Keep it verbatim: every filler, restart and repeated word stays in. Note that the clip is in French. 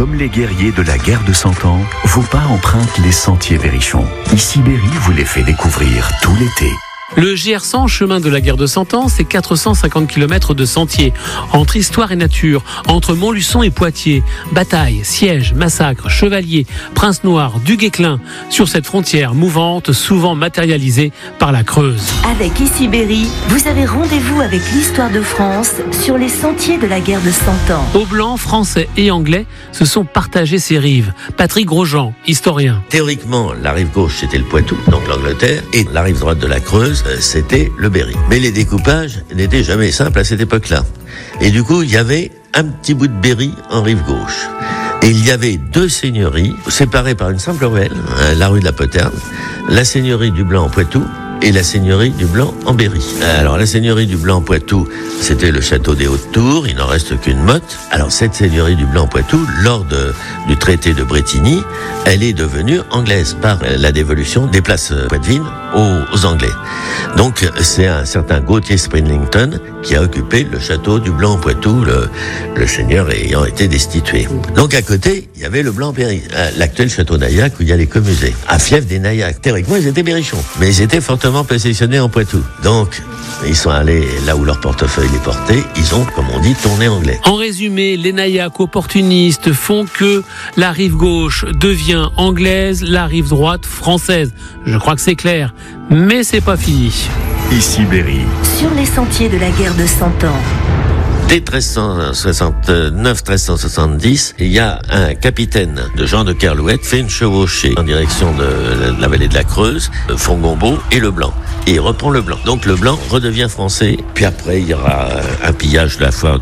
Comme les guerriers de la guerre de Cent Ans, vos pas empruntent les sentiers Berrichon. Ici Berry vous les fait découvrir tout l'été. Le G R cent, chemin de la guerre de Cent Ans, c'est quatre cent cinquante kilomètres de sentiers, entre histoire et nature, entre Montluçon et Poitiers. Batailles, sièges, massacres, chevaliers, princes noirs, du Guesclin, sur cette frontière mouvante, souvent matérialisée par la Creuse. Avec Ici Berry, vous avez rendez-vous avec l'histoire de France sur les sentiers de la guerre de Cent Ans. Aux Blancs, Français et Anglais se sont partagés ces rives. Patrick Grosjean, historien. Théoriquement, la rive gauche, c'était le Poitou, donc l'Angleterre, et la rive droite de la Creuse, c'était le Berry. Mais les découpages n'étaient jamais simples à cette époque-là. Et du coup, il y avait un petit bout de Berry en rive gauche. Et il y avait deux seigneuries séparées par une simple ruelle, la rue de la Poterne, la seigneurie du Blanc en Poitou et la seigneurie du Blanc en Berry. Alors la seigneurie du Blanc en Poitou, c'était le château des Hautes-Tours, il n'en reste qu'une motte. Alors cette seigneurie du Blanc en Poitou, lors de, du traité de Bretigny, elle est devenue anglaise par la dévolution des places poitevines aux, aux Anglais. Donc c'est un certain Gauthier Sprinlington qui a occupé le château du Blanc en Poitou, le, le seigneur ayant été destitué. Donc à côté, il y avait le Blanc en Berry, l'actuel château Naillac où il y a l'écomusée. À Fief des Naillacs, théoriquement ils étaient berrichons, mais ils étaient fortement positionnés en Poitou. Donc, ils sont allés là où leur portefeuille les portait, ils ont, comme on dit, tourné anglais. En résumé, les Naillacs opportunistes font que la rive gauche devient anglaise, la rive droite française. Je crois que c'est clair, mais c'est pas fini. Ici Berry. Sur les sentiers de la guerre de Cent Ans. Dès treize cent soixante-neuf treize cent soixante-dix, il y a un capitaine de Jean de Kerlouette fait une chevauchée en direction de la vallée de la Creuse, Fongombault et le Blanc. Et il reprend le Blanc. Donc le Blanc redevient français. Puis après, il y aura un pillage de la foire